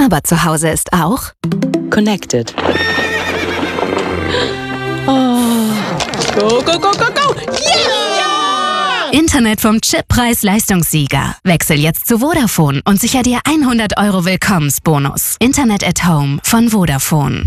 Aber zu Hause ist auch Connected. Oh. Go, go, go, go, go! Yeah! Internet vom Chip-Preis-Leistungssieger. Wechsel jetzt zu Vodafone und sicher dir 100 € Willkommensbonus. Internet at Home von Vodafone.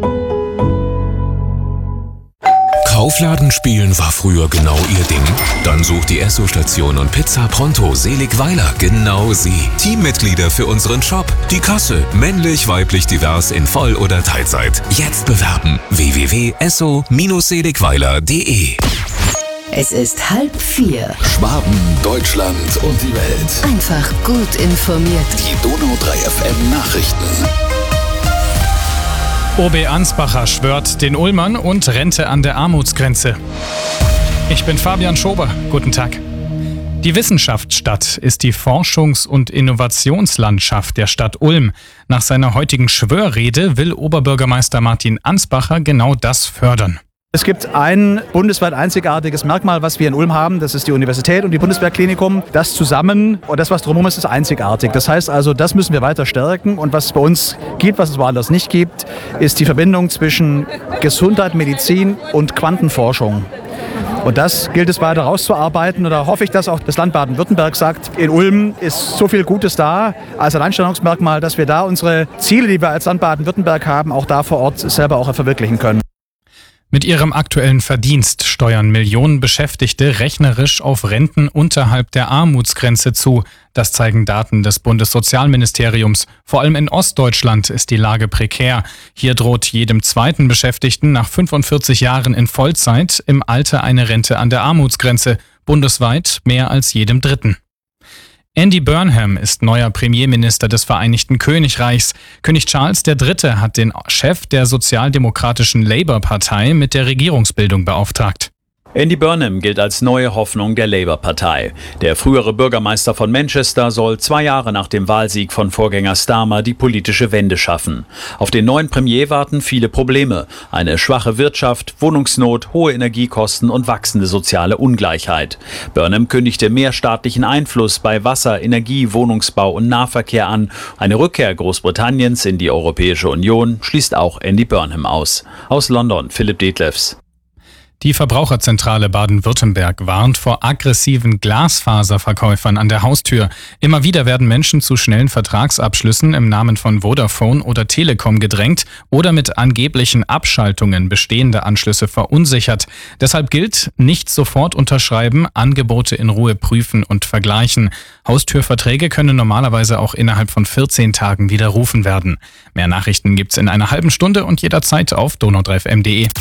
Kaufladen spielen war früher genau ihr Ding? Dann sucht die Esso-Station und Pizza Pronto Seligweiler genau sie. Teammitglieder für unseren Shop. Die Kasse. Männlich, weiblich, divers in Voll- oder Teilzeit. Jetzt bewerben. www.esso-seligweiler.de. Es ist 3:30. Schwaben, Deutschland und die Welt. Einfach gut informiert. Die Donau 3 FM Nachrichten. OB Ansbacher schwört den Ulmern und Rente an der Armutsgrenze. Ich bin Fabian Schober. Guten Tag. Die Wissenschaftsstadt ist die Forschungs- und Innovationslandschaft der Stadt Ulm. Nach seiner heutigen Schwörrede will Oberbürgermeister Martin Ansbacher genau das fördern. Es gibt ein bundesweit einzigartiges Merkmal, was wir in Ulm haben. Das ist die Universität und die Bundeswehrklinikum. Das zusammen und das, was drumherum ist, ist einzigartig. Das heißt also, das müssen wir weiter stärken. Und was es bei uns gibt, was es woanders nicht gibt, ist die Verbindung zwischen Gesundheit, Medizin und Quantenforschung. Und das gilt es weiter rauszuarbeiten. Und da hoffe ich, dass auch das Land Baden-Württemberg sagt, in Ulm ist so viel Gutes da als Alleinstellungsmerkmal, dass wir da unsere Ziele, die wir als Land Baden-Württemberg haben, auch da vor Ort selber auch verwirklichen können. Mit ihrem aktuellen Verdienst steuern Millionen Beschäftigte rechnerisch auf Renten unterhalb der Armutsgrenze zu. Das zeigen Daten des Bundessozialministeriums. Vor allem in Ostdeutschland ist die Lage prekär. Hier droht jedem zweiten Beschäftigten nach 45 Jahren in Vollzeit im Alter eine Rente an der Armutsgrenze. Bundesweit mehr als jedem dritten. Andy Burnham ist neuer Premierminister des Vereinigten Königreichs. König Charles III. Hat den Chef der sozialdemokratischen Labour-Partei mit der Regierungsbildung beauftragt. Andy Burnham gilt als neue Hoffnung der Labour-Partei. Der frühere Bürgermeister von Manchester soll 2 Jahre nach dem Wahlsieg von Vorgänger Starmer die politische Wende schaffen. Auf den neuen Premier warten viele Probleme. Eine schwache Wirtschaft, Wohnungsnot, hohe Energiekosten und wachsende soziale Ungleichheit. Burnham kündigte mehr staatlichen Einfluss bei Wasser, Energie, Wohnungsbau und Nahverkehr an. Eine Rückkehr Großbritanniens in die Europäische Union schließt auch Andy Burnham aus. Aus London, Philipp Detlefs. Die Verbraucherzentrale Baden-Württemberg warnt vor aggressiven Glasfaserverkäufern an der Haustür. Immer wieder werden Menschen zu schnellen Vertragsabschlüssen im Namen von Vodafone oder Telekom gedrängt oder mit angeblichen Abschaltungen bestehende Anschlüsse verunsichert. Deshalb gilt, nicht sofort unterschreiben, Angebote in Ruhe prüfen und vergleichen. Haustürverträge können normalerweise auch innerhalb von 14 Tagen widerrufen werden. Mehr Nachrichten gibt's in einer halben Stunde und jederzeit auf donau3fm.de.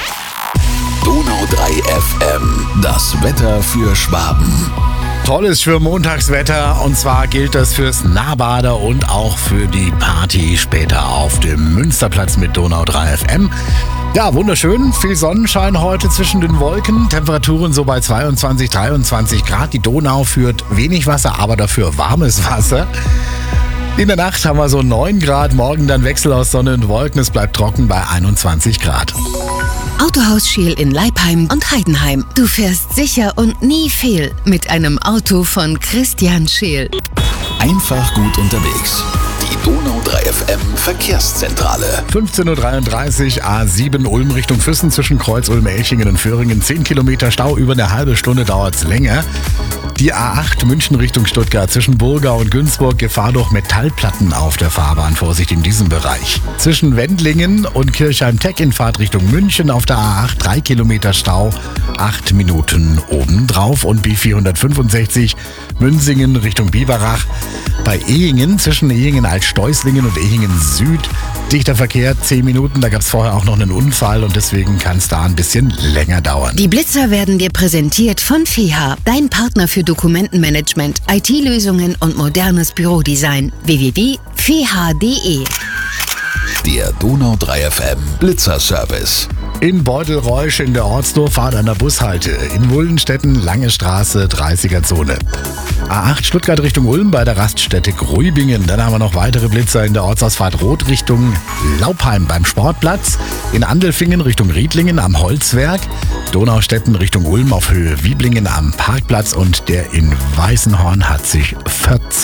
Donau 3 FM, das Wetter für Schwaben. Tolles für Montagswetter und zwar gilt das fürs Nahbader und auch für die Party später auf dem Münsterplatz mit Donau 3 FM. Ja, wunderschön, viel Sonnenschein heute zwischen den Wolken, Temperaturen so bei 22, 23 Grad. Die Donau führt wenig Wasser, aber dafür warmes Wasser. In der Nacht haben wir so 9 Grad, morgen dann Wechsel aus Sonne und Wolken, es bleibt trocken bei 21 Grad. Autohaus Scheel in Leipheim und Heidenheim. Du fährst sicher und nie fehl mit einem Auto von Christian Scheel. Einfach gut unterwegs. Die Donau 3 FM Verkehrszentrale. 15.33 Uhr, A7 Ulm Richtung Füssen zwischen Kreuz Ulm-Elchingen und Föhringen. 10 Kilometer Stau, über eine halbe Stunde dauert es länger. Die A8 München Richtung Stuttgart zwischen Burgau und Günzburg. Gefahr durch Metallplatten auf der Fahrbahn. Vorsicht in diesem Bereich. Zwischen Wendlingen und Kirchheim-Teck in Fahrt Richtung München auf der A8 3 Kilometer Stau. 8 Minuten obendrauf. Und B465 Münsingen Richtung Biberach. Bei Ehingen zwischen Ehingen-Altsteußlingen und Ehingen-Süd. Dichter Verkehr, 10 Minuten. Da gab es vorher auch noch einen Unfall und deswegen kann es da ein bisschen länger dauern. Die Blitzer werden dir präsentiert von FEHA, dein Partner für Dokumentenmanagement, IT-Lösungen und modernes Bürodesign. www.feha.de. Der Donau 3 FM Blitzerservice. In Beutelreusch in der Ortsdurchfahrt an der Bushalte. In Wuldenstetten, Lange Straße, 30er Zone. A8 Stuttgart Richtung Ulm bei der Raststätte Gruibingen. Dann haben wir noch weitere Blitzer in der Ortsausfahrt Rot Richtung Laupheim beim Sportplatz. In Andelfingen Richtung Riedlingen am Holzwerk. Donaustetten Richtung Ulm auf Höhe Wieblingen am Parkplatz. Und der in Weißenhorn hat sich verzögert.